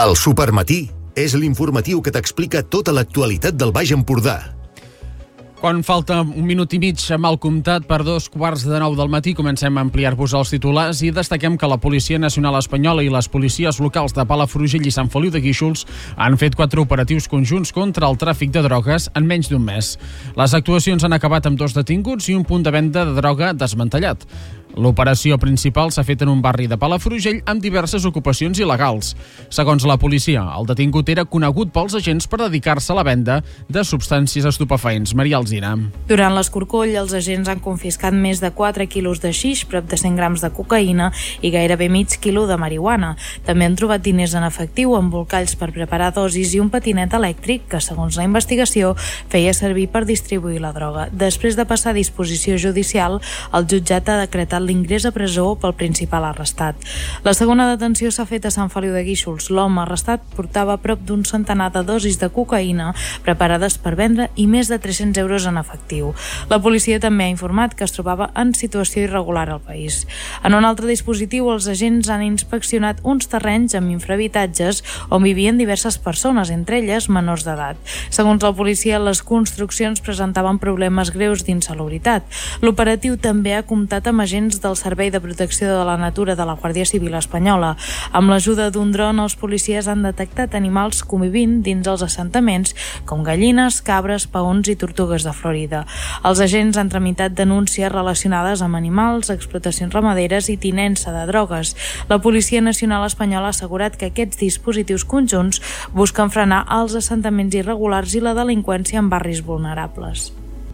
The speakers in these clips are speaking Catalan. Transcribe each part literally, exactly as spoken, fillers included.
El Supermatí és l'informatiu que t'explica tota l'actualitat del Baix Empordà. Quan falta un minut i mig mal comptat per dos quarts de nou del matí, comencem a ampliar-vos els titulars i destaquem que la Policia Nacional Espanyola i les policies locals de Palafrugell i Sant Feliu de Guíxols han fet quatre operatius conjunts contra el tràfic de drogues en menys d'un mes. Les actuacions han acabat amb dos detinguts i un punt de venda de droga desmantellat. L'operació principal s'ha fet en un barri de Palafrugell amb diverses ocupacions il·legals. Segons la policia, el detingut era conegut pels agents per dedicar-se a la venda de substàncies estupefaents. Maria Alsina. Durant l'escorcoll, els agents han confiscat més de quatre quilos de xix, prop de cent grams de cocaïna i gairebé mig quilo de marihuana. També han trobat diners en efectiu, embolcalls per preparar dosis i un patinet elèctric que, segons la investigació, feia servir per distribuir la droga. Després de passar a disposició judicial, el jutjat ha decretat l'ingrés a presó pel principal arrestat. La segona detenció s'ha fet a Sant Feliu de Guíxols. L'home arrestat portava prop d'un centenar de dosis de cocaïna preparades per vendre i més de tres-cents euros en efectiu. La policia també ha informat que es trobava en situació irregular al país. En un altre dispositiu, els agents han inspeccionat uns terrenys amb infrahabitatges on vivien diverses persones, entre elles menors d'edat. Segons la policia, les construccions presentaven problemes greus d'insalubritat. L'operatiu també ha comptat amb agents del Servei de Protecció de la Natura de la Guàrdia Civil Espanyola. Amb l'ajuda d'un dron, els policies han detectat animals convivint dins els assentaments, com gallines, cabres, paons i tortugues de Florida. Els agents han tramitat denúncies relacionades amb animals, explotacions ramaderes i tinença de drogues. La Policia Nacional Espanyola ha assegurat que aquests dispositius conjunts busquen frenar els assentaments irregulars i la delinqüència en barris vulnerables.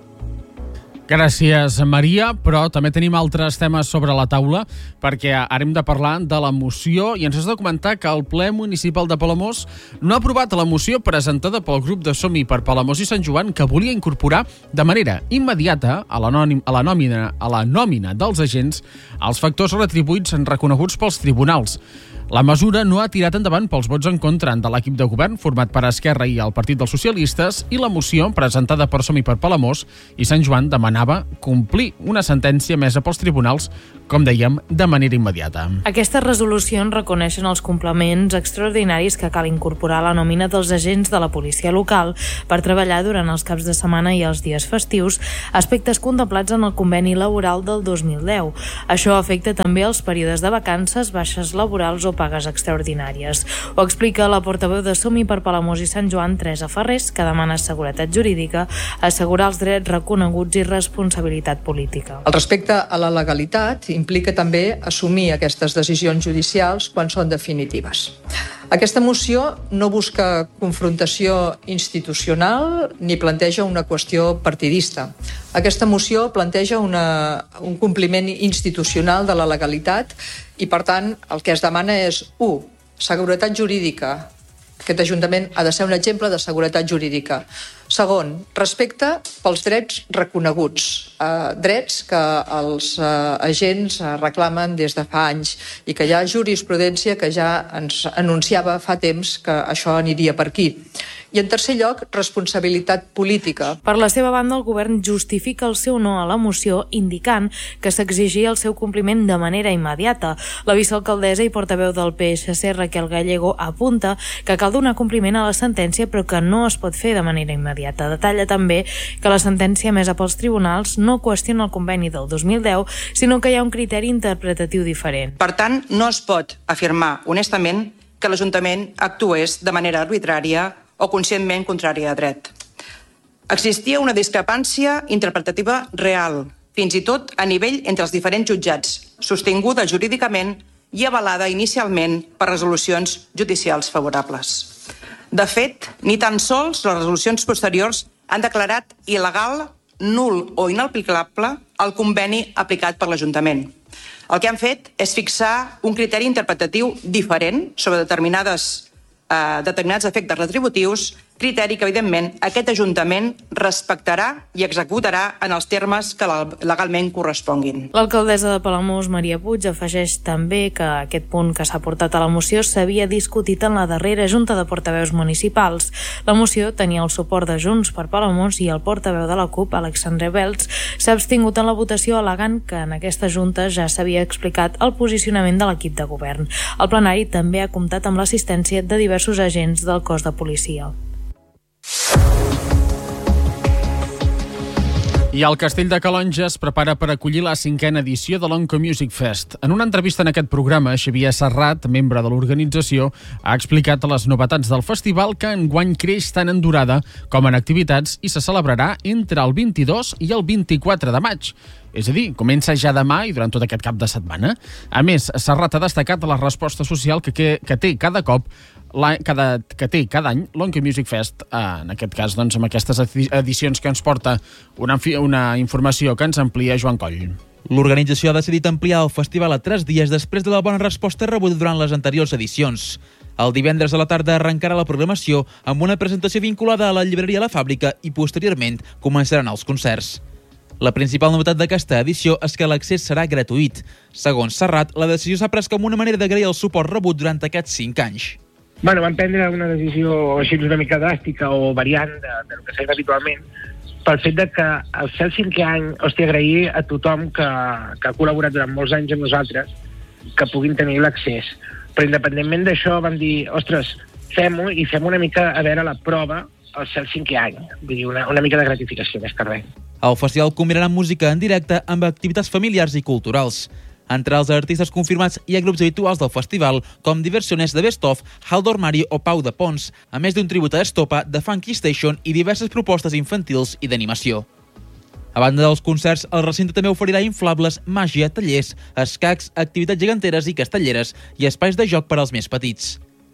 Gràcies, Maria, però també tenim altres temes sobre la taula perquè ara hem de parlar de la moció i ens has de comentar que el ple municipal de Palamós no ha aprovat la moció presentada pel grup de Som-hi per Palamós i Sant Joan que volia incorporar de manera immediata a la, nònim, a la, nòmina, a la nòmina dels agents els factors retribuïts reconeguts pels tribunals. La mesura no ha tirat endavant pels vots en contra de l'equip de govern format per Esquerra i el Partit dels Socialistes i la moció presentada per Som-hi per Palamós i Sant Joan demanava complir una sentència emesa pels tribunals, com dèiem, de manera immediata. Aquestes resolucions reconeixen els complements extraordinaris que cal incorporar a la nòmina dels agents de la policia local per treballar durant els caps de setmana i els dies festius, aspectes contemplats en el conveni laboral del dos mil deu. Això afecta també els períodes de vacances, baixes laborals o pagues extraordinàries. Ho explica la portaveu de Som-hi per Palamós i Sant Joan, Teresa Ferrés, que demana seguretat jurídica, assegurar els drets reconeguts i responsabilitat política. El respecte a la legalitat implica també assumir aquestes decisions judicials quan són definitives. Aquesta moció no busca confrontació institucional ni planteja una qüestió partidista. Aquesta moció planteja una, un compliment institucional de la legalitat i, per tant, el que es demana és, u, seguretat jurídica. Aquest Ajuntament ha de ser un exemple de seguretat jurídica. Segon, respecte pels drets reconeguts, eh, drets que els eh, agents reclamen des de fa anys i que hi ha jurisprudència que ja ens anunciava fa temps que això aniria per aquí. I en tercer lloc, responsabilitat política. Per la seva banda, el govern justifica el seu no a la moció indicant que s'exigia el seu compliment de manera immediata. La vicealcaldessa i portaveu del P S C, Raquel Gallego, apunta que cal donar compliment a la sentència però que no es pot fer de manera immediata. Detalla també que la sentència emesa pels tribunals no qüestiona el conveni del dos mil deu, sinó que hi ha un criteri interpretatiu diferent. Per tant, no es pot afirmar honestament que l'Ajuntament actués de manera arbitrària o conscientment contrària a dret. Existia una discrepància interpretativa real, fins i tot a nivell entre els diferents jutjats, sostinguda jurídicament i avalada inicialment per resolucions judicials favorables. De fet, ni tan sols les resolucions posteriors han declarat il·legal, nul o inaplicable el conveni aplicat per l'Ajuntament. El que han fet és fixar un criteri interpretatiu diferent sobre determinades, eh, determinats efectes retributius criteri que, evidentment, aquest Ajuntament respectarà i executarà en els termes que legalment corresponguin. L'alcaldessa de Palamós, Maria Puig, afegeix també que aquest punt que s'ha portat a la moció s'havia discutit en la darrera Junta de Portaveus Municipals. La moció tenia el suport de Junts per Palamós i el portaveu de la CUP, Alexandre Belz, s'ha abstingut en la votació al·legant que en aquesta Junta ja s'havia explicat el posicionament de l'equip de govern. El plenari també ha comptat amb l'assistència de diversos agents del cos de policia. I el Castell de Calonge es prepara per acollir la cinquena edició de l'Onco Music Fest. En una entrevista en aquest programa, Xavier Serrat, membre de l'organització, ha explicat les novetats del festival, que enguany creix tant en durada com en activitats i se celebrarà entre el vint-i-dos i el vint-i-quatre de maig. És a dir, comença ja demà i durant tot aquest cap de setmana. A més, Serrat ha destacat la resposta social que, que, que té cada cop La, cada, que té cada any l'Onco Music Fest, eh, en aquest cas doncs, amb aquestes edicions que ens porta una, una informació que ens amplia Joan Coll. L'organització ha decidit ampliar el festival a tres dies després de la bona resposta rebuda durant les anteriors edicions. El divendres a la tarda arrencarà la programació amb una presentació vinculada a la llibreria La Fàbrica i posteriorment començaran els concerts. La principal novetat d'aquesta edició és que l'accés serà gratuït. Segons Serrat, la decisió s'ha pres com una manera d'agrair el suport rebut durant aquests cinc anys. Bueno, vam prendre una decisió així una mica dràstica o variant de, del que s'ha habitualment pel fet de que al ser el cinquè any, hòstia, agrair a tothom que, que ha col·laborat durant molts anys amb nosaltres que puguin tenir l'accés. Però independentment d'això vam dir, ostres, fem-ho i fem una mica a veure la prova al ser el cinquè any. Vull dir, una, una mica de gratificació, més que res. El festival combinarà música en directe amb activitats familiars i culturals. Entre els artistes confirmats hi ha grups habituals del festival, com Diversiones de Best Of, Haldor Mari o Pau de Pons, a més d'un tribut a Estopa, de Funky Station i diverses propostes infantils i d'animació. A banda dels concerts, el recinte també oferirà inflables, màgia, tallers, escacs, activitats geganteres i castelleres i espais de joc per als més petits.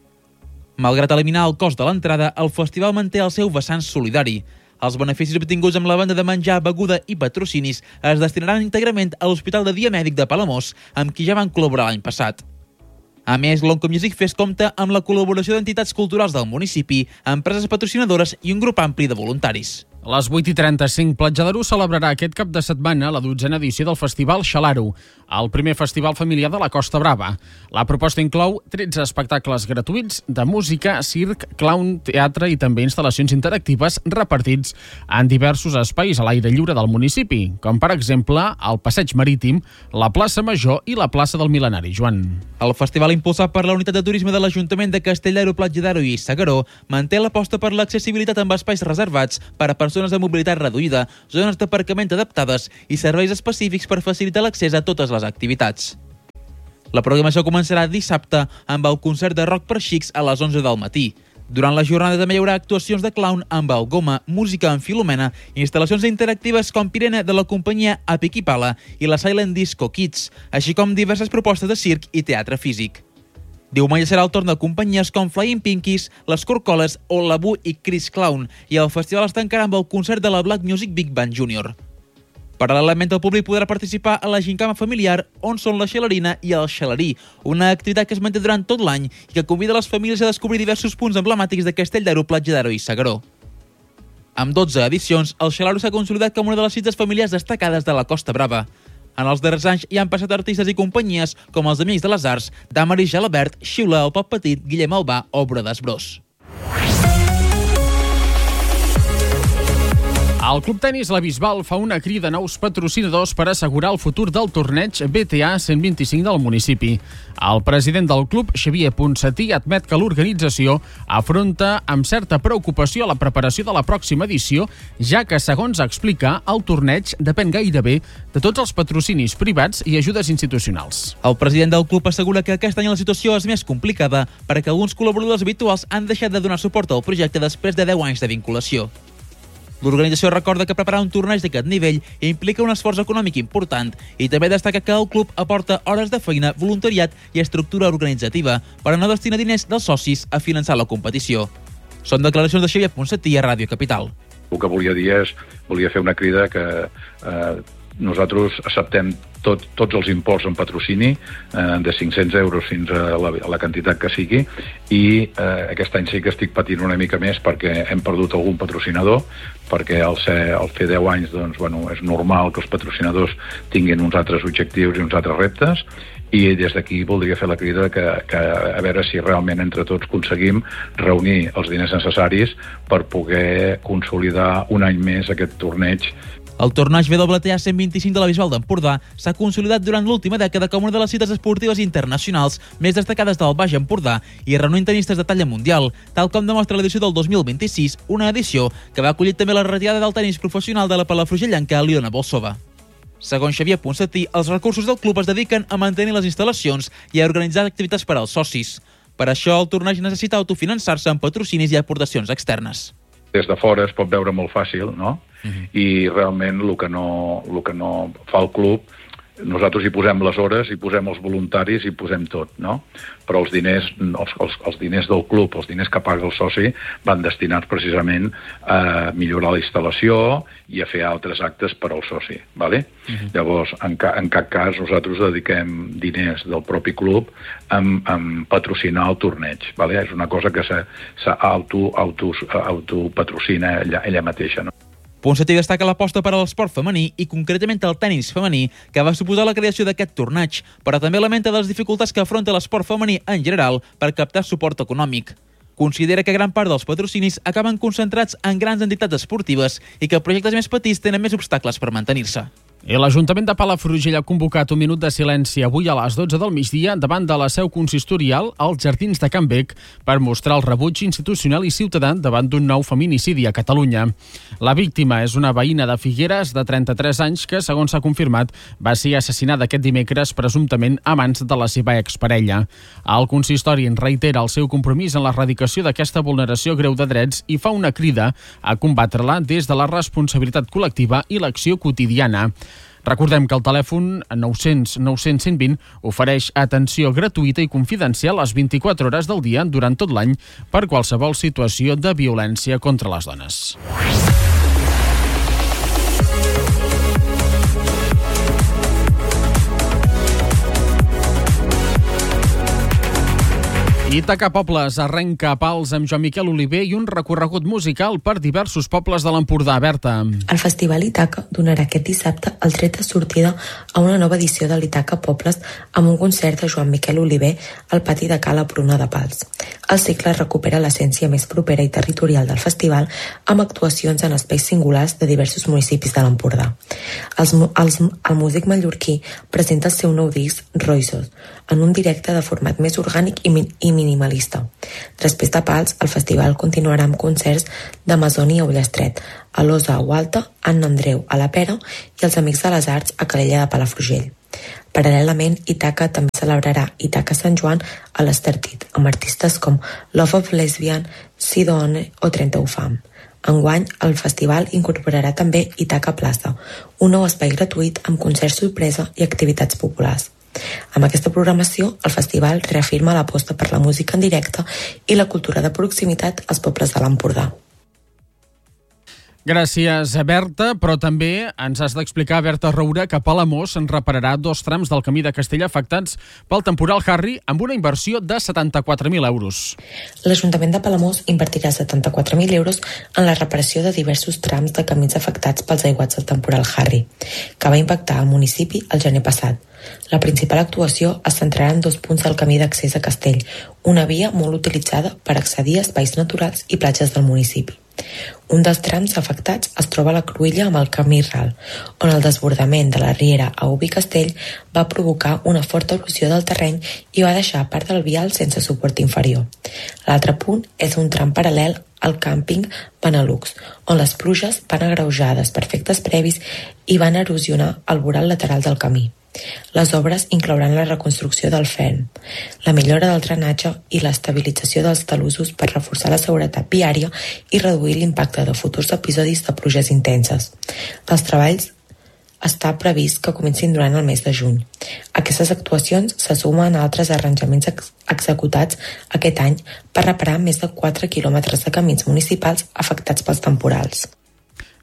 Malgrat eliminar el cost de l'entrada, el festival manté el seu vessant solidari. Els beneficis obtinguts amb la venda de menjar, beguda i patrocinis es destinaran íntegrament a l'Hospital de Dia Mèdic de Palamós, amb qui ja van col·laborar l'any passat. A més, l'Onco Music Fest compta amb la col·laboració d'entitats culturals del municipi, empreses patrocinadores i un grup ampli de voluntaris. A les vuit i trenta-cinc, Platja d'Aro celebrarà aquest cap de setmana la dotzena edició del Festival Xalaro, el primer festival familiar de la Costa Brava. La proposta inclou tretze espectacles gratuïts de música, circ, clown, teatre i també instal·lacions interactives repartits en diversos espais a l'aire lliure del municipi, com per exemple el Passeig Marítim, la plaça Major i la plaça del Mil·lenari. Joan. El festival impulsat per la Unitat de Turisme de l'Ajuntament de Castelldaro, Platja d'Aro i S'Agaró manté l'aposta per l'accessibilitat amb espais reservats per a persones zones de mobilitat reduïda, zones d'aparcament adaptades i serveis específics per facilitar l'accés a totes les activitats. La programació començarà dissabte amb el concert de rock per xics a les onze del matí. Durant la jornada també hi haurà actuacions de clown amb el Goma, música amb Filomena, instal·lacions interactives com Pirene de la companyia Apikipala i la Silent Disco Kids, així com diverses propostes de circ i teatre físic. Diumenge serà el torn de companyies com Flying Pinkies, les Corcoles o la Bu i Chris Clown, i el festival es tancarà amb el concert de la Black Music Big Band Junior. Paral·lelament, el públic podrà participar a la gincama familiar On són la Xalarina i el Xalarí, una activitat que es manté durant tot l'any i que convida les famílies a descobrir diversos punts emblemàtics de Castelldaro, Platja d'Aro i S'Agaró. Amb dotze edicions, el Xalaro s'ha consolidat com una de les cites familiars destacades de la Costa Brava. En els darrers anys hi han passat artistes i companyies com els Amics de les Arts, Damaris Jalabert, Xiula, el Pop Petit, Guillem Albà o Brodes Bros. El Club Tenis La Bisbal fa una crida a nous patrocinadors per assegurar el futur del torneig B T A cent vint-i-cinc del municipi. El president del club, Xavier Ponsatí, admet que l'organització afronta amb certa preocupació la preparació de la pròxima edició, ja que, segons explica, el torneig depèn gairebé de tots els patrocinis privats i ajudes institucionals. El president del club assegura que aquest any la situació és més complicada perquè alguns col·laboradors habituals han deixat de donar suport al projecte després de deu anys de vinculació. L'organització recorda que preparar un torneig d'aquest nivell implica un esforç econòmic important i també destaca que el club aporta hores de feina, voluntariat i estructura organitzativa per a no destinar diners dels socis a finançar la competició. Són declaracions de Xavier Ponsatí a Ràdio Capital. El que volia dir és, volia fer una crida que eh, Nosaltres acceptem tot, tots els imports en patrocini, eh, de cinc-cents euros fins a la, a la quantitat que sigui, i eh, aquest any sí que estic patint una mica més perquè hem perdut algun patrocinador, perquè al, ser, al fer deu anys doncs, bueno, és normal que els patrocinadors tinguin uns altres objectius i uns altres reptes, i des d'aquí voldria fer la crida que, que a veure si realment entre tots aconseguim reunir els diners necessaris per poder consolidar un any més aquest torneig. El torneig W T A cent vint-i-cinc de la Bisbal d'Empordà s'ha consolidat durant l'última dècada com una de les cites esportives internacionals més destacades del Baix Empordà i reunint tenistes de talla mundial, tal com demostra l'edició del dos mil vint-i-sis, una edició que va acollir també la retirada del tenis professional de la palafrugellanca Liona Bolsova. Segons Xavier Ponsatí, els recursos del club es dediquen a mantenir les instal·lacions i a organitzar activitats per als socis. Per això, el torneig necessita autofinançar-se amb patrocinis i aportacions externes. Des de fora es pot veure molt fàcil, no? Uh-huh. I realment el que no, el que no fa el club, nosaltres hi posem les hores, hi posem els voluntaris, hi posem tot, no? Però els diners, els, els, els diners del club, els diners que paga el soci, van destinats precisament a millorar la instal·lació i a fer altres actes per al soci, ¿vale? Uh-huh. Llavors, en, ca, en cap cas nosaltres dediquem diners del propi club a, a patrocinar el torneig, ¿vale? És una cosa que s'autopatrocina auto, auto ella, ella mateixa, no? Ponsatí destaca l'aposta per a l'esport femení i concretament el tenis femení, que va suposar la creació d'aquest torneig, però també lamenta les dificultats que afronta l'esport femení en general per captar suport econòmic. Considera que gran part dels patrocinis acaben concentrats en grans entitats esportives i que projectes més petits tenen més obstacles per mantenir-se. I l'Ajuntament de Palafrugell ha convocat un minut de silenci avui a les dotze del migdia davant de la seu consistorial als Jardins de Can Bec per mostrar el rebuig institucional i ciutadà davant d'un nou feminicidi a Catalunya. La víctima és una veïna de Figueres de trenta-tres anys que, segons s'ha confirmat, va ser assassinada aquest dimecres presumptament a mans de la seva exparella. El consistori reitera el seu compromís en l'erradicació d'aquesta vulneració greu de drets i fa una crida a combatre-la des de la responsabilitat col·lectiva i l'acció quotidiana. Recordem que el telèfon nou-cents nou cents cent vint ofereix atenció gratuïta i confidencial les vint-i-quatre hores del dia durant tot l'any per qualsevol situació de violència contra les dones. Ítaca Pobles arrenca a Pals amb Joan Miquel Oliver i un recorregut musical per diversos pobles de l'Empordà. Berta. El Festival Ítaca donarà aquest dissabte el tret de sortida a una nova edició de l'Ítaca Pobles amb un concert de Joan Miquel Oliver al pati de Cala Pruna de Pals. El cicle recupera l'essència més propera i territorial del festival amb actuacions en espais singulars de diversos municipis de l'Empordà. Els, els, el músic mallorquí presenta el seu nou disc Roïsos en un directe de format més orgànic i, i minimalista. Després de Pals, el festival continuarà amb concerts d'Amazònia a Ullastret, a l'Osa a Gualta, a Sant Andreu a la Pera i els Amics de les Arts a Calella de Palafrugell. Paral·lelament, Ítaca també celebrarà Ítaca Sant Joan a l'Estartit, amb artistes com Love of Lesbian, Sidone o trenta U Fam. Enguany, el festival incorporarà també Ítaca Plaça, un nou espai gratuït amb concerts sorpresa i activitats populars. Amb aquesta programació, el festival reafirma l'aposta per la música en directe i la cultura de proximitat als pobles de l'Empordà. Gràcies, Berta, però també ens has d'explicar, Berta Roura, que Palamós en repararà dos trams del camí de Castella afectats pel temporal Harry amb una inversió de setanta-quatre mil euros. L'Ajuntament de Palamós invertirà setanta-quatre mil euros en la reparació de diversos trams de camins afectats pels aiguats del temporal Harry, que va impactar al municipi el gener passat. La principal actuació es centrarà en dos punts del camí d'accés a Castell, una via molt utilitzada per accedir a espais naturals i platges del municipi. Un dels trams afectats es troba a la cruïlla amb el camí ral, on el desbordament de la riera a Ubi-Castell va provocar una forta erosió del terreny i va deixar part del vial sense suport inferior. L'altre punt és un tram paral·lel al càmping Benelux, on les pluges van agreujades per efectes previs i van erosionar el voral lateral del camí. Les obres inclouran la reconstrucció del ferm, la millora del drenatge i l'estabilització dels talussos per reforçar la seguretat viària i reduir l'impacte de futurs episodis de pluges intenses. Els treballs està previst que comencin durant el mes de juny. Aquestes actuacions se sumen a altres arranjaments ex- executats aquest any per reparar més de quatre quilòmetres de camins municipals afectats pels temporals.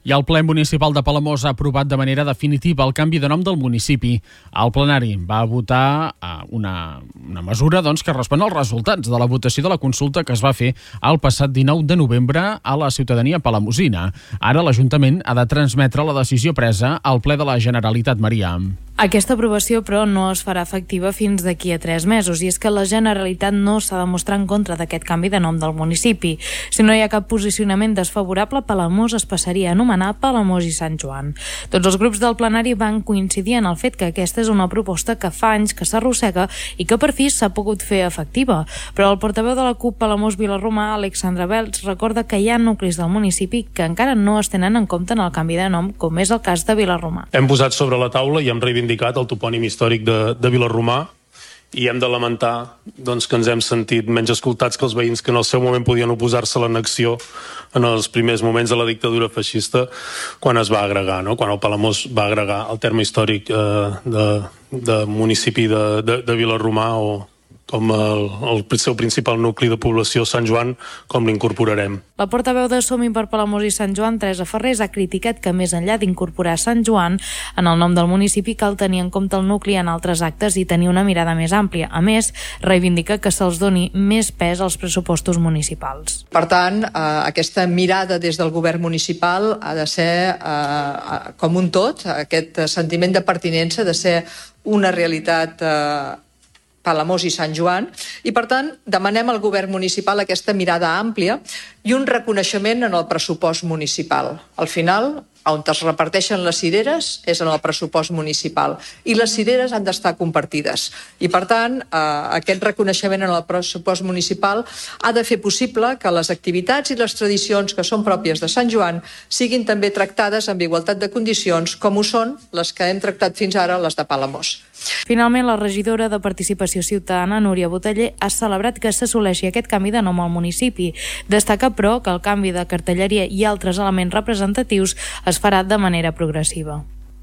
I el ple municipal de Palamós ha aprovat de manera definitiva el canvi de nom del municipi. El plenari va votar una, una mesura doncs, que respon als resultats de la votació de la consulta que es va fer el passat dinou de novembre a la ciutadania palamosina. Ara l'Ajuntament ha de transmetre la decisió presa al ple de la Generalitat, Maria. Aquesta aprovació, però, no es farà efectiva fins d'aquí a tres mesos, i és que la Generalitat no s'ha de mostrar en contra d'aquest canvi de nom del municipi. Si no hi ha cap posicionament desfavorable, Palamós es passaria a anomenar Palamós i Sant Joan. Tots els grups del plenari van coincidir en el fet que aquesta és una proposta que fa anys que s'arrossega i que per fi s'ha pogut fer efectiva. Però el portaveu de la CUP Palamós Vilarromà, Alexandre Belts, recorda que hi ha nuclis del municipi que encara no es tenen en compte en el canvi de nom, com és el cas de Vilarromà. Hem posat sobre la taula i hem reivindicat el topònim històric de, de Vilarromà, i hem de lamentar doncs, que ens hem sentit menys escoltats que els veïns que en el seu moment podien oposar-se a l'annexió en els primers moments de la dictadura feixista, quan es va agregar, no? Quan el Palamós va agregar el terme històric eh, de, de municipi de, de, de Vilarromà, o com el, el seu principal nucli de població, Sant Joan, com l'incorporarem. La portaveu de Som-hi per Palamós i Sant Joan, Teresa Ferrés, ha criticat que més enllà d'incorporar Sant Joan en el nom del municipi cal tenir en compte el nucli en altres actes i tenir una mirada més àmplia. A més, reivindica que se'ls doni més pes als pressupostos municipals. Per tant, eh, aquesta mirada des del govern municipal ha de ser eh, com un tot, aquest sentiment de pertinença, de ser una realitat eh, Palamós i Sant Joan, i per tant demanem al govern municipal aquesta mirada àmplia i un reconeixement en el pressupost municipal. Al final, on es reparteixen les cireres és en el pressupost municipal, i les cireres han d'estar compartides. I per tant, eh, aquest reconeixement en el pressupost municipal ha de fer possible que les activitats i les tradicions que són pròpies de Sant Joan siguin també tractades amb igualtat de condicions, com ho són les que hem tractat fins ara, les de Palamós. Finalment, la regidora de Participació Ciutadana, Núria Boteller, ha celebrat que s'assoleixi aquest canvi de nom al municipi. Destaca, però, que el canvi de cartelleria i altres elements representatius es farà de manera progressiva.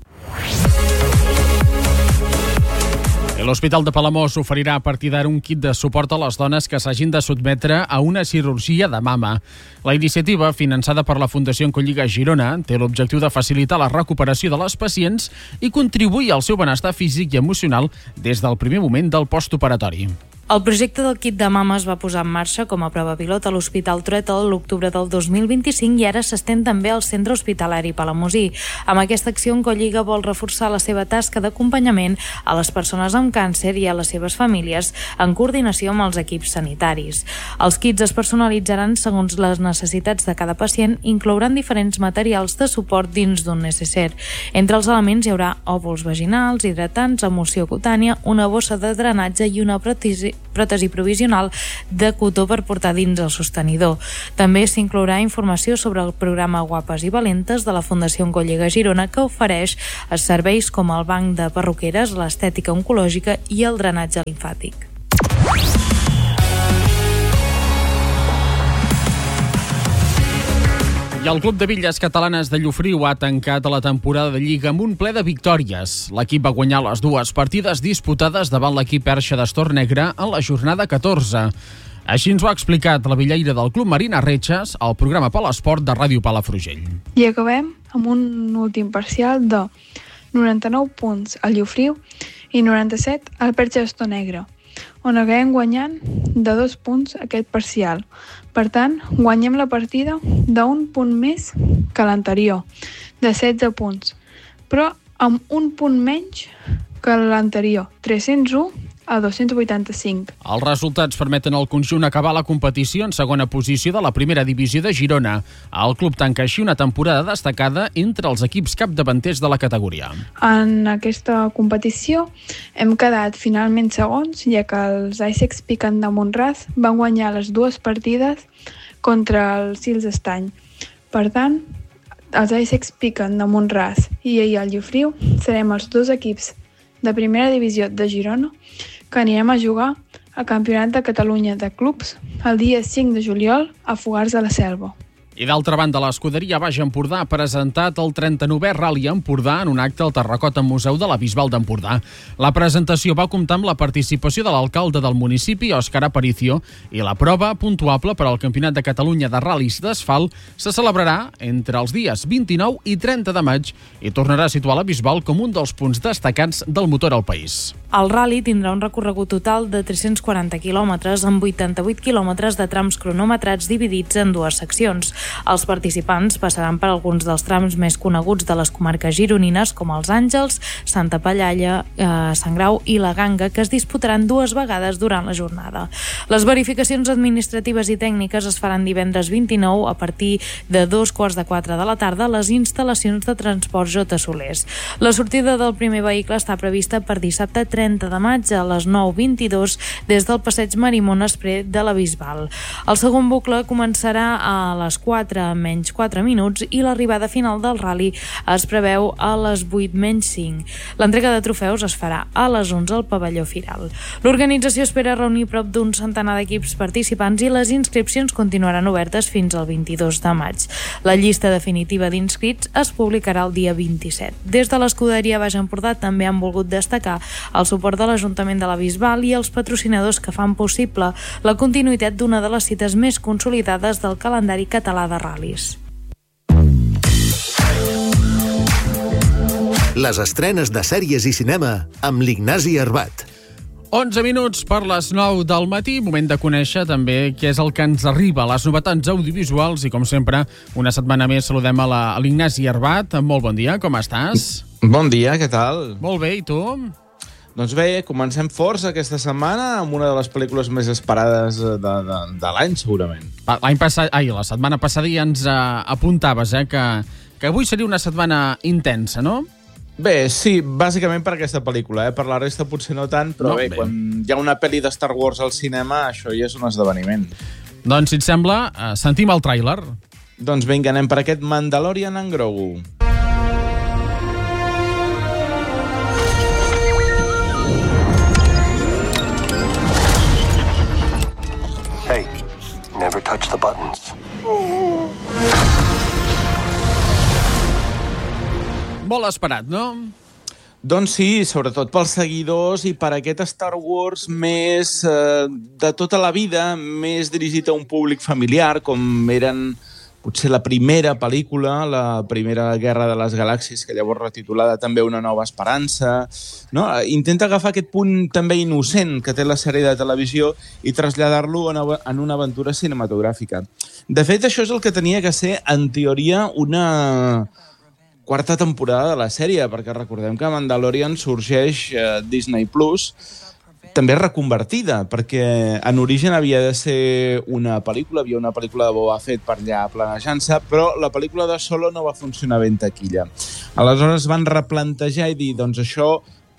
L'Hospital de Palamós oferirà a partir d'ara un kit de suport a les dones que s'hagin de sotmetre a una cirurgia de mama. La iniciativa, finançada per la Fundació Oncolliga Girona, té l'objectiu de facilitar la recuperació de les pacients i contribuir al seu benestar físic i emocional des del primer moment del postoperatori. El projecte del kit de mama es va posar en marxa com a prova pilot a l'Hospital Trueta l'octubre del dos mil vint-i-cinc i ara s'estén també al Centre Hospitalari Palamosí. Amb aquesta acció, Oncolliga vol reforçar la seva tasca d'acompanyament a les persones amb càncer i a les seves famílies en coordinació amb els equips sanitaris. Els kits es personalitzaran segons les necessitats de cada pacient, inclouran diferents materials de suport dins d'un necesser. Entre els elements hi haurà òvuls vaginals, hidratants, emulsió cutània, una bossa de drenatge i una pròtesi pròtesi provisional de cotó per portar dins el sostenidor. També s'inclourà informació sobre el programa Guapes i Valentes de la Fundació Oncolliga Girona, que ofereix serveis com el banc de perruqueres, l'estètica oncològica i el drenatge limfàtic. I el Club de Bitlles Catalanes de Llofriu ha tancat la temporada de Lliga amb un ple de victòries. L'equip va guanyar les dues partides disputades davant l'equip perxa d'Astor Negre en la jornada catorze. Així ens ho ha explicat la villaire del Club Marina Retxes al programa Palesport de Ràdio Palafrugell. I acabem amb un últim parcial de noranta-nou punts al Llofriu i noranta-set al perxa d'Astor Negre, on acabem guanyant de dos punts aquest parcial. Per tant, guanyem la partida d'un punt més que l'anterior, de setze punts, però amb un punt menys que l'anterior, tres-cents u a dos-cents vuitanta-cinc. Els resultats permeten al conjunt acabar la competició en segona posició de la primera divisió de Girona. El club tanca així una temporada destacada entre els equips capdavanters de la categoria. En aquesta competició hem quedat finalment segons, ja que els Isaacs Piquen de Montràs van guanyar les dues partides contra el Sils Estany. Per tant, els Isaacs Piquen de Montràs i el Llofriu serem els dos equips de primera divisió de Girona que anirem a jugar al Campionat de Catalunya de Clubs el dia cinc de juliol a Fogars de la Selva. I d'altra banda, l'escuderia Baix Empordà ha presentat el trenta-novè Rally Empordà en un acte al Terracota Museu de la Bisbal d'Empordà. La presentació va comptar amb la participació de l'alcalde del municipi, Òscar Aparicio, i la prova puntuable per al Campionat de Catalunya de Ral·lis d'Asfalt se celebrarà entre els dies vint-i-nou i trenta de maig i tornarà a situar la Bisbal com un dels punts destacats del motor al país. El rally tindrà un recorregut total de tres-cents quaranta quilòmetres amb vuitanta-vuit quilòmetres de trams cronometrats dividits en dues seccions. Els participants passaran per alguns dels trams més coneguts de les comarques gironines, com els Àngels, Santa Pallalla, eh, Sant Grau i la Ganga, que es disputaran dues vegades durant la jornada. Les verificacions administratives i tècniques es faran divendres vint-i-nou a partir de dos quarts de quatre de la tarda a les instal·lacions de transport J. Solers. La sortida del primer vehicle està prevista per dissabte trenta de maig a les nou vint-i-dos des del passeig Marimon Espré de la Bisbal. El segon bucle començarà a les quatre menys quatre minuts i l'arribada final del rally es preveu a les vuit menys cinc. L'entrega de trofeus es farà a les onze al pavelló Firal. L'organització espera reunir prop d'un centenar d'equips participants i les inscripcions continuaran obertes fins al vint-i-dos de maig. La llista definitiva d'inscrits es publicarà el dia vint-i-set. Des de l'escuderia Baix Empordà també han volgut destacar el suport de l'Ajuntament de la Bisbal i els patrocinadors que fan possible la continuïtat d'una de les cites més consolidades del calendari català de ral·lis. Les estrenes de sèries i cinema amb l'Ignasi Arbat. onze minuts per les nou del matí, moment de conèixer també què és el que ens arriba, les novetats audiovisuals i, com sempre, una setmana més saludem a la- a l'Ignasi Arbat. Molt bon dia, com estàs? Bon dia, què tal? Molt bé, i tu? Doncs bé, comencem forts aquesta setmana amb una de les pel·lícules més esperades de, de, de l'any, segurament. Va, L'any passat, ai, la setmana passada ja ens uh, apuntaves, eh, que, que avui seria una setmana intensa, no? Bé, sí, bàsicament per aquesta pel·lícula, eh? Per la resta potser no tant, però No, bé, bé. quan hi ha una pel·li de Star Wars al cinema, això ja és un esdeveniment. Doncs, si et sembla, uh, sentim el tràiler. Doncs vinga, anem per aquest Mandalorian en Grogu. Hey, never touch the buttons. Molt esperat, no? Doncs sí, sobretot pels seguidors i per aquest Star Wars més eh, de tota la vida, més dirigit a un públic familiar, com eren potser la primera pel·lícula, la primera Guerra de les Galàxies, que llavors retitulada també Una nova esperança. No? Intenta agafar aquest punt també innocent que té la sèrie de televisió i traslladar-lo en, en una aventura cinematogràfica. De fet, això és el que tenia que ser, en teoria, una quarta temporada de la sèrie, perquè recordem que Mandalorian sorgeix a Disney Plus, també reconvertida, perquè en origen havia de ser una pel·lícula, havia una pel·lícula de Boba Fett per allà planejant-se, però la pel·lícula de Solo no va funcionar bé en taquilla. Aleshores van replantejar i dir, doncs això,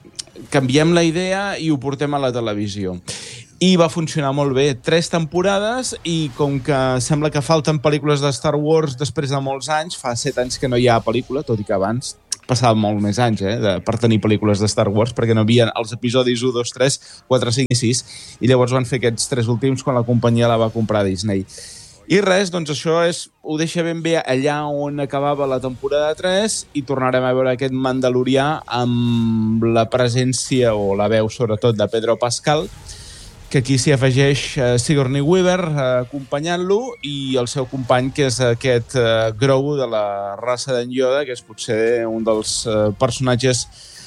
canviem la idea i ho portem a la televisió. I va funcionar molt bé. Tres temporades i com que sembla que falten pel·lícules de Star Wars després de molts anys, fa set anys que no hi ha pel·lícula, tot i que abans passava molt més anys eh, de, per tenir pel·lícules de Star Wars, perquè no hi havia els episodis u, dos, tres, quatre, cinc i sis, i llavors van fer aquests tres últims quan la companyia la va comprar Disney. I res, doncs això és, ho deixa ben bé allà on acabava la temporada tres i tornarem a veure aquest Mandalorià amb la presència o la veu sobretot de Pedro Pascal, que aquí s'hi afegeix uh, Sigourney Weaver uh, acompanyant-lo i el seu company, que és aquest uh, Grogu de la raça d'en Yoda, que és potser un dels uh, personatges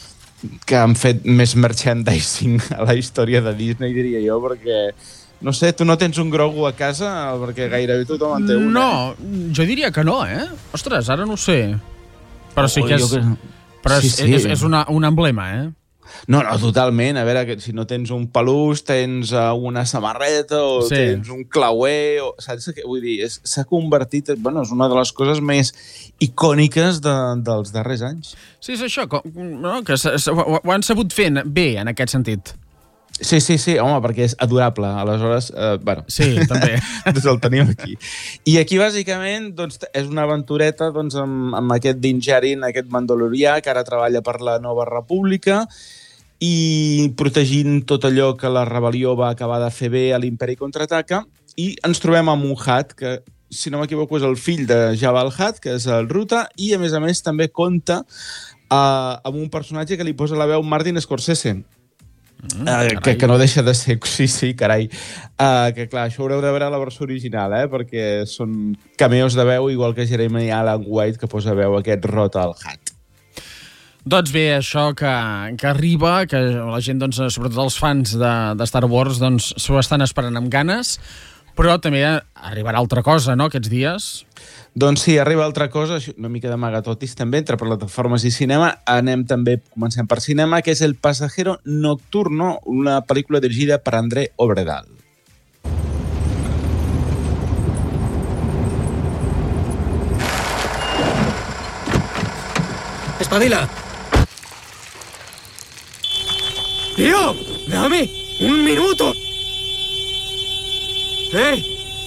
que han fet més merchandising a la història de Disney, diria jo, perquè, no sé, tu no tens un Grogu a casa? Perquè gairebé tothom en té un. No, eh? Jo diria que no, eh? Ostres, ara no ho sé. Però sí que és, que... però sí, és, sí. és, és una, un emblema, eh? No, no, totalment. A veure, que si no tens un peluix, tens uh, una samarreta o sí. tens un clauer, o, saps què vull dir? S'ha convertit, bueno, és una de les coses més icòniques de, dels darrers anys. Sí, és això, com, no, que s, s, ho, ho han sabut fer bé en aquest sentit. Sí, sí, sí, home, perquè és adorable. Aleshores, eh, bueno... Sí, també. doncs el tenim aquí. I aquí, bàsicament, doncs, és una aventureta doncs, amb, amb aquest Din Djarin, aquest mandalorià, que ara treballa per la Nova República, i protegint tot allò que la rebel·lió va acabar de fer bé a l'Imperi Contraataca, i ens trobem amb un Hutt, que si no m'equivoco, és el fill de Jabba el Hutt, que és el Ruta, i a més a més també compta uh, amb un personatge que li posa la veu Martin Scorsese. Mm, uh, que, que no deixa de ser... Sí, sí, carai. Uh, que clar, això haureu de veure la versió original, eh? Perquè són cameos de veu, igual que Jeremy Allen White, que posa veu aquest Rota al Hutt. Doncs bé, això que, que arriba, que la gent, doncs, sobretot els fans de, de Star Wars, doncs, s'ho estan esperant amb ganes, però també arribarà altra cosa, no?, aquests dies. Doncs sí, arriba altra cosa, una mica d'amagatotis també, entre plataformes i cinema. Anem també, comencem per cinema, que és El pasajero nocturno, una pel·lícula dirigida per André Obredal. ¡Espabila! ¡Tío! ¡Dame un minuto! ¡Eh!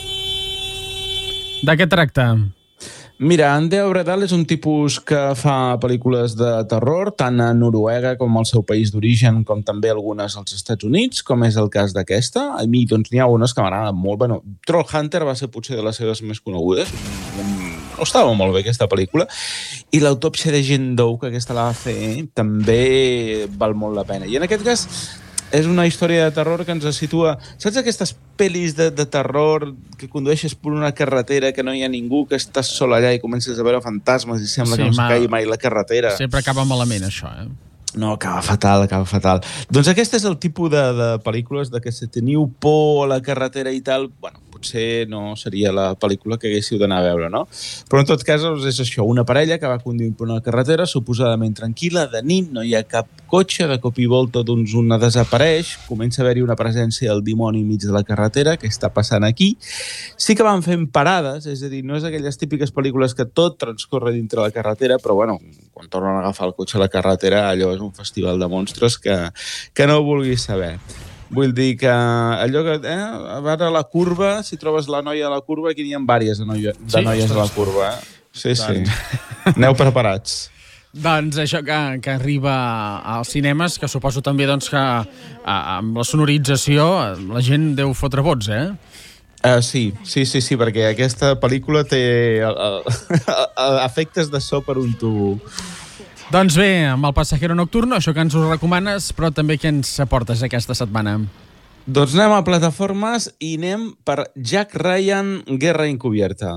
De què tracta? Mira, André Obredal és un tipus que fa pel·lícules de terror, tant a Noruega com al seu país d'origen, com també algunes als Estats Units, com és el cas d'aquesta. A mi, doncs, n'hi ha unes que m'agraden molt. Bueno, Trollhunter va ser potser de les seves més conegudes. No estava molt bé, aquesta pel·lícula. I l'autòpsia de Jane Doe, que aquesta la va fer, també val molt la pena. I en aquest cas és una història de terror que ens situa... Saps aquestes pel·lis de, de terror que condueixes per una carretera que no hi ha ningú, que estàs sol allà i comences a veure fantasmes i sembla sí, que no s'acabi mai la carretera? Sempre acaba malament, això, eh? No, acaba fatal, acaba fatal. Doncs aquest és el tipus de, de pel·lícules de que si teniu por a la carretera i tal, bueno, potser no seria la pel·lícula que haguéssiu d'anar a veure, no? Però en tot cas és això, una parella que va conduint per una carretera suposadament tranquil·la, de nit, no hi ha cap cotxe, de cop i volta doncs una desapareix, comença a haver-hi una presència del dimoni enmig de la carretera, què està passant aquí? Sí que van fent parades, és a dir, no és aquelles típiques pel·lícules que tot transcorre dintre la carretera, però bueno, quan tornen a agafar el cotxe a la carretera, allò és un festival de monstres que, que no vulguis saber. Vull dir que allò que... Eh, a veure la curva, si trobes la noia a la curva, aquí n'hi ha vàries de, noia, de sí, noies a la curva. Eh? Sí, sí. Aneu preparats. Doncs això que, que arriba als cinemes, que suposo també doncs, que a, amb la sonorització la gent deu fotre vots, eh? Uh, sí, sí, sí, sí, perquè aquesta pel·lícula té uh, uh, efectes de so per un tubo. Doncs bé, amb El pasajero nocturno, això que ens ho recomanes, però també què ens aportes aquesta setmana? Doncs anem a plataformes i anem per Jack Ryan, Guerra encubierta.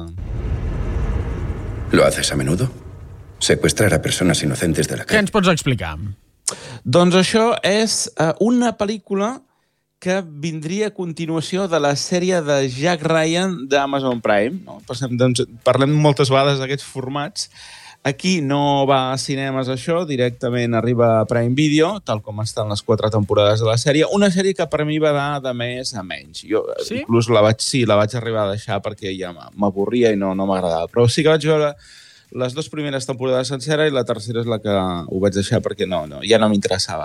¿Lo haces a menudo? Secuestrar a personas inocentes de la calle. Què ens pots explicar? Doncs això és uh, una pel·lícula que vindria a continuació de la sèrie de Jack Ryan d'Amazon Prime. No? Passem, doncs, parlem moltes vegades d'aquests formats. Aquí no va a cinemes això, directament arriba a Prime Video, tal com estan les quatre temporades de la sèrie. Una sèrie que per mi va anar de més a menys. Jo sí? inclús la vaig, sí, la vaig arribar a deixar perquè ja m'avorria i no, no m'agradava. Però sí que vaig veure les dues primeres temporades sencera i la tercera és la que ho vaig deixar perquè no, no, ja no m'interessava.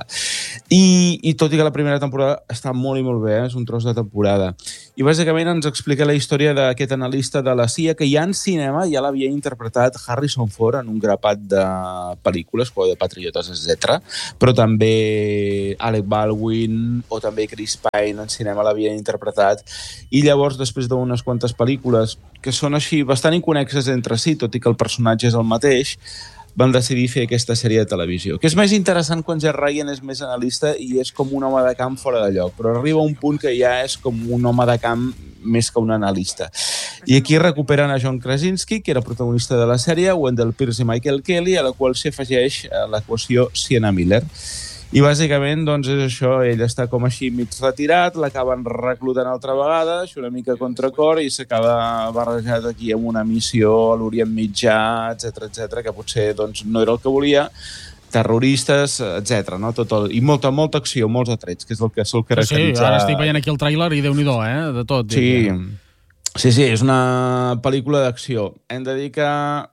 I, I tot i que la primera temporada està molt i molt bé, eh? És un tros de temporada. I bàsicament ens explica la història d'aquest analista de la C I A que ja en cinema ja l'havia interpretat Harrison Ford en un grapat de pel·lícules, Juego de Patriotes, etcètera. Però també Alec Baldwin o també Chris Pine en cinema l'havien interpretat. I llavors, després d'unes quantes pel·lícules que són així bastant inconexes entre si, tot i que el personatge és el mateix, van decidir fer aquesta sèrie de televisió. Que és més interessant quan Jack Ryan és més analista i és com un home de camp fora de lloc, però arriba un punt que ja és com un home de camp més que un analista. I aquí recuperen a John Krasinski, que era protagonista de la sèrie, Wendell Pierce i Michael Kelly, a la qual s'hi afegeix l'equació Sienna Miller. I bàsicament, doncs, és això, ell està com així mig retirat, l'acaben reclutant altra vegada, això una mica contracor, i s'acaba barrejat aquí amb una missió a l'Orient Mitjà, etcètera, etcètera, que potser doncs, no era el que volia, terroristes, etcètera, no? Tot el... I molta, molta acció, molts atrets, que és el que sol caracteritzar... Sí, ara estic veient aquí el tràiler i Déu-n'hi-do, eh? De tot. Sí, sí, sí, és una pel·lícula d'acció. Hem de dir que...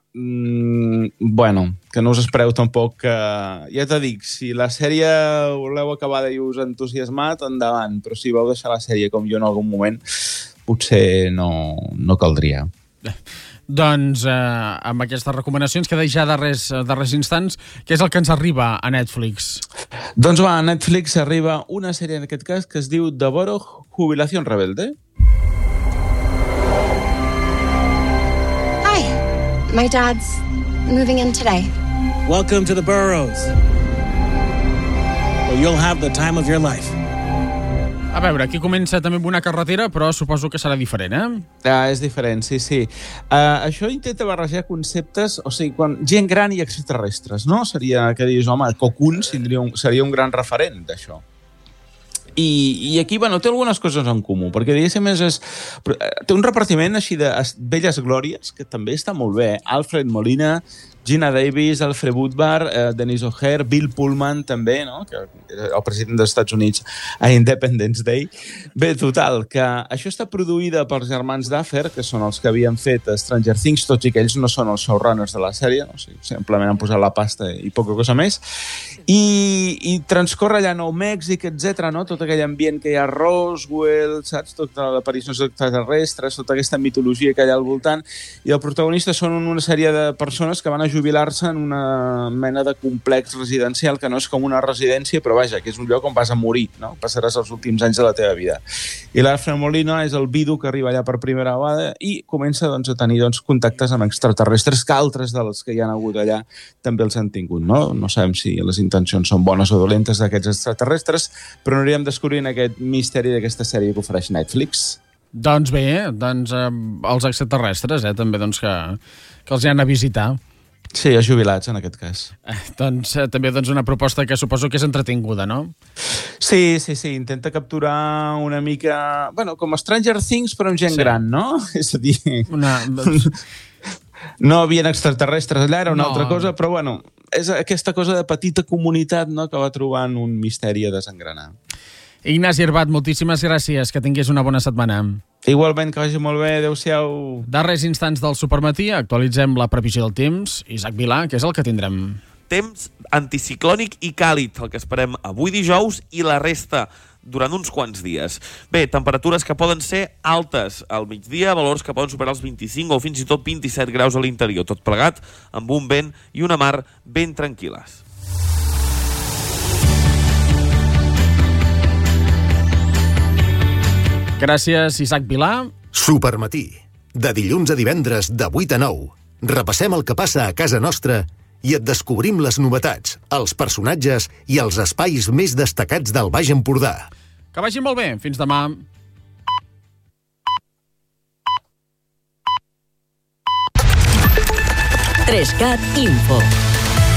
Mm, bueno, que no us espereu tampoc que... Ja t'ho dic, si la sèrie voleu acabada i us ha entusiasmat, endavant, però si vau deixar la sèrie com jo en algun moment, potser no, no caldria. Doncs eh, amb aquestes recomanacions queda ja darrers, darrers instants, què és el que ens arriba a Netflix? Doncs va, a Netflix arriba una sèrie en aquest cas que es diu Deborah, Jubilación Rebelde. My dad's moving in today. Welcome to the Burrows. Well, you'll have the time of your life. A veure, aquí comença també amb una carretera, però suposo que serà diferent, eh? Ah, és diferent, sí, sí. Uh, això intenta barrejar conceptes, o sigui, quan gent gran i extraterrestres, no? Seria que dius, home, Cocoon seria un, seria un gran referent d'això. I, i aquí, bueno, té algunes coses en comú, perquè diguéssim, és, és, té un repartiment així de velles glòries, que també està molt bé. Alfred Molina, Gina Davis, Alfred Woodward, eh, Denise O'Hare, Bill Pullman també, no? Que era el president dels Estats Units a Independence Day. Bé, total, que això està produïda pels germans Duffer, que són els que havien fet Stranger Things, tots i que ells no són els showrunners de la sèrie, no? O sigui, simplement han posat la pasta i poca cosa més. I, i transcorre allà a Nou Mèxic, etcètera, no? Tot aquell ambient que hi ha a Roswell, saps? Tota l'aparicions extraterrestres, tota aquesta mitologia que hi ha al voltant. I el protagonista són una sèrie de persones que van a jubilar-se en una mena de complex residencial que no és com una residència, però vaja, que és un lloc on vas a morir, no? Passaràs els últims anys de la teva vida. I l'Alfred Molina és el vidu que arriba allà per primera vegada i comença doncs, a tenir doncs, contactes amb extraterrestres que altres dels que hi ha hagut allà també els han tingut, no? No sabem si les intencions són bones o dolentes d'aquests extraterrestres, però anirem descobrint aquest misteri d'aquesta sèrie que ofereix Netflix. Doncs bé, doncs, eh, els extraterrestres, eh, també doncs, que, que els hi han a visitar. Sí, a jubilats, en aquest cas. Eh, doncs eh, també doncs, una proposta que suposo que és entretinguda, no? Sí, sí, sí. Intenta capturar una mica... Bueno, com Stranger Things, però amb gent sí. gran, no? És a dir... Una... No havien extraterrestres allà, era una no. altra cosa, però bueno, és aquesta cosa de petita comunitat, no?, que va trobant un misteri a desengranar. Ignasi Herbat, moltíssimes gràcies. Que tinguis una bona setmana. Igualment, que vagi molt bé. Adéu-siau. Darrers instants del Supermatí, actualitzem la previsió del temps. Isaac Vilà, què és el que tindrem? Temps anticiclònic i càlid, el que esperem avui dijous i la resta durant uns quants dies. Bé, temperatures que poden ser altes al migdia, valors que poden superar els vint-i-cinc o fins i tot vint-i-set graus a l'interior, tot plegat amb un vent i una mar ben tranquil·les. Gràcies, Isaac Vilà. Supermatí. De dilluns a divendres, de vuit a nou. Repassem el que passa a casa nostra i et descobrim les novetats, els personatges i els espais més destacats del Baix Empordà. Que vagi molt bé. Fins demà. tres cat Info.